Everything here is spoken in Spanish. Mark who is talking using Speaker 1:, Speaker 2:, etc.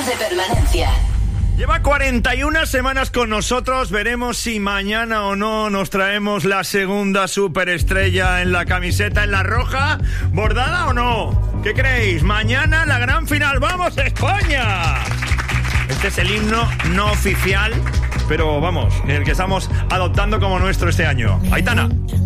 Speaker 1: años de permanencia.
Speaker 2: Lleva 41 semanas con nosotros. Veremos si mañana o no nos traemos la segunda superestrella en la camiseta, en la roja, bordada o no. ¿Qué creéis? Mañana la gran final. ¡Vamos, España! Este es el himno no oficial, pero vamos, el que estamos adoptando como nuestro este año. Aitana.